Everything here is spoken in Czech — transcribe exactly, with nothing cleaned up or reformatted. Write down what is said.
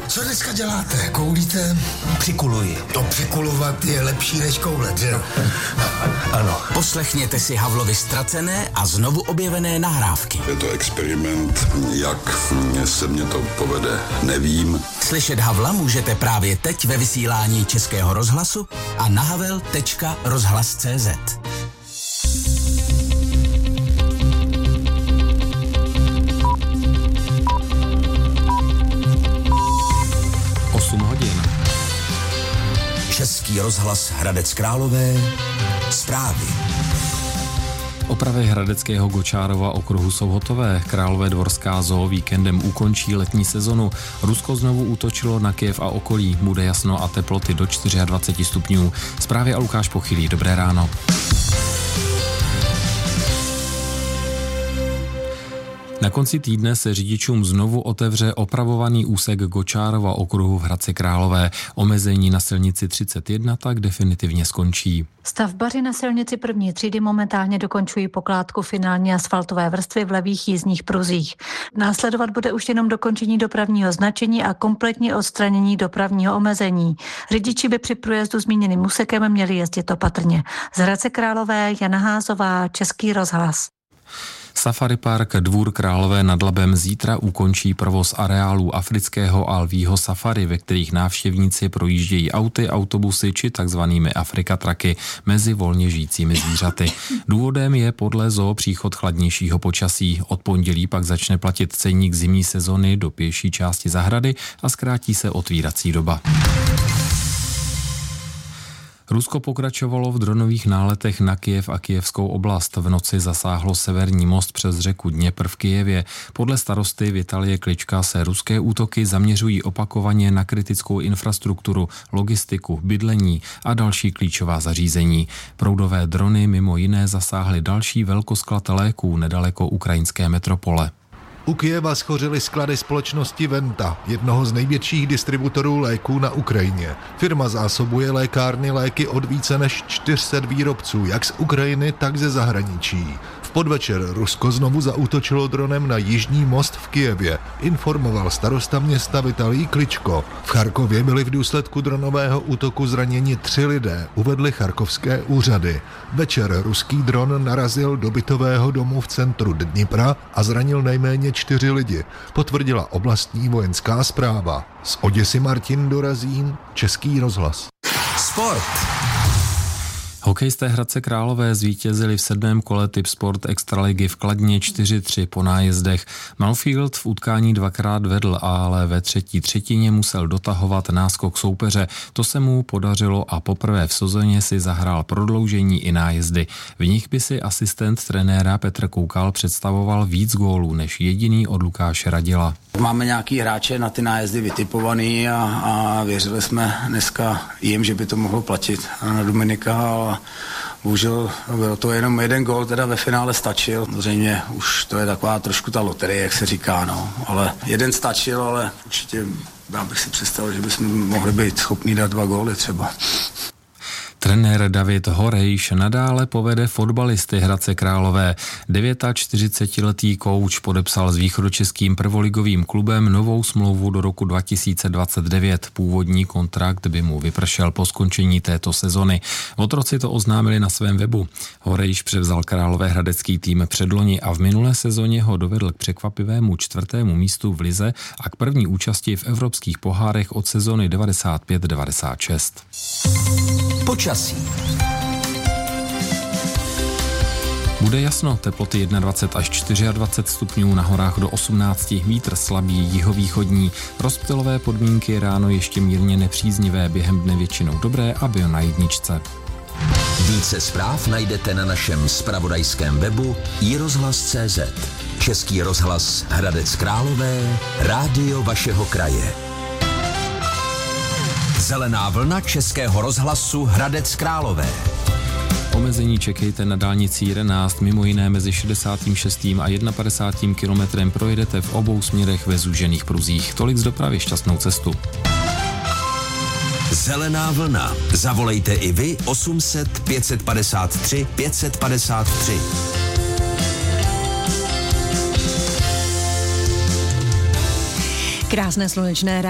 Co dneska děláte? Koulíte? Přikuluji. To přikulovat je lepší než koulet, že jo? Ano. Poslechněte si Havlovy ztracené a znovu objevené nahrávky. Je to experiment, jak se mě to povede, nevím. Slyšet Havla můžete právě teď ve vysílání Českého rozhlasu a na havel tečka rozhlas tečka cé zet. osm hodin. Český rozhlas Hradec Králové. Zprávy. Opravy hradeckého Gočárova okruhu jsou hotové. Královédvorská zoo víkendem ukončí letní sezonu. Rusko znovu útočilo na Kyjev a okolí. Bude jasno a teploty do dvacet čtyři stupňů. Zprávy a Lukáš Pochylý. Dobré ráno. Na konci týdne se řidičům znovu otevře opravovaný úsek Gočárova okruhu v Hradci Králové. Omezení na silnici třicet jedna tak definitivně skončí. Stavbaři na silnici první třídy momentálně dokončují pokládku finální asfaltové vrstvy v levých jízdních pruzích. Následovat bude už jenom dokončení dopravního značení a kompletní odstranění dopravního omezení. Řidiči by při průjezdu zmíněným úsekem měli jezdit opatrně. Z Hradce Králové Jana Házová, Český rozhlas. Safari Park Dvůr Králové nad Labem zítra ukončí provoz areálů afrického a lvího safari, ve kterých návštěvníci projíždějí auty, autobusy či takzvanými Afrikatraky mezi volně žijícími zvířaty. Důvodem je podle zoo příchod chladnějšího počasí. Od pondělí pak začne platit ceník zimní sezony do pěší části zahrady a zkrátí se otvírací doba. Rusko pokračovalo v dronových náletech na Kyjev a kyjevskou oblast. V noci zasáhlo severní most přes řeku Dněpr v Kyjevě. Podle starosty Vitalie Klička se ruské útoky zaměřují opakovaně na kritickou infrastrukturu, logistiku, bydlení a další klíčová zařízení. Proudové drony mimo jiné zasáhly další velkosklad léků nedaleko ukrajinské metropole. U Kyjeva schořily sklady společnosti Venta, jednoho z největších distributorů léků na Ukrajině. Firma zásobuje lékárny léky od více než čtyř set výrobců, jak z Ukrajiny, tak ze zahraničí. V podvečer Rusko znovu zaútočilo dronem na jižní most v Kyjevě, informoval starosta města Vitalij Kličko. V Charkově byli v důsledku dronového útoku zraněni tři lidé, uvedly charkovské úřady. Večer ruský dron narazil do bytového domu v centru Dnipra a zranil nejméně čtyři lidi, potvrdila oblastní vojenská správa. Z Oděsy Martin Dorazín, Český rozhlas. Sport. Hokejisté Hradce Králové zvítězili v sedmém kole Tip Sport Extraligy v Kladně čtyři tři po nájezdech. Malfield v utkání dvakrát vedl, ale ve třetí třetině musel dotahovat náskok soupeře. To se mu podařilo a poprvé v sezóně si zahrál prodloužení i nájezdy. V nich by si asistent trenéra Petr Koukal představoval víc gólů než jediný od Lukáše Radila. Máme nějaký hráče na ty nájezdy vytipovaný a, a věřili jsme dneska jim, že by to mohlo platit na Dominika, ale bohužel byl to jenom jeden gól, teda ve finále stačil. Zřejmě už to je taková trošku ta loterie, jak se říká, no. Ale jeden stačil, ale určitě já bych si představil, že bychom mohli být schopní dát dva góly třeba. Trenér David Horejš nadále povede fotbalisty Hradce Králové. čtyřicetiletý kouč podepsal s východočeským prvoligovým klubem novou smlouvu do roku dva tisíce dvacet devět. Původní kontrakt by mu vypršel po skončení této sezony. Otroci to oznámili na svém webu. Horejš převzal Královéhradecký tým předloni a v minulé sezóně ho dovedl k překvapivému čtvrtému místu v lize a k první účasti v evropských pohárech od sezony devadesát pět devadesát šest. Počasí. Bude jasno, teploty dvacet jedna až dvacet čtyři stupňů, na horách do osmnáct, vítr slabý jihovýchodní. Rozptylové podmínky ráno ještě mírně nepříznivé, během dne většinou dobré a byl na jedničce. Více zpráv najdete na našem zpravodajském webu i rozhlas tečka cé zet. Český rozhlas Hradec Králové, rádio vašeho kraje. Zelená vlna Českého rozhlasu Hradec Králové. Omezení čekejte na dálnici jedenáct, mimo jiné mezi šedesátým šestým a padesátým prvním kilometrem projedete v obou směrech ve zúžených pruzích. Tolik z dopravy, šťastnou cestu. Zelená vlna. Zavolejte i vy osm set pět set padesát tři pět set padesát tři. Krásné slunečné ráno.